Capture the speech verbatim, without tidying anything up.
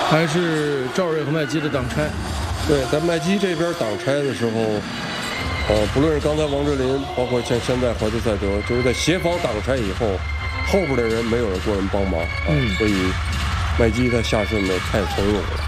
还是赵睿和麦基的挡拆。 对，在麦基这边挡拆的时候，呃，不论是刚才王哲林，包括像现在怀特塞德，就是在协防挡拆以后，后边的人没有人过人帮忙啊，嗯、所以麦基他下顺的太从容了。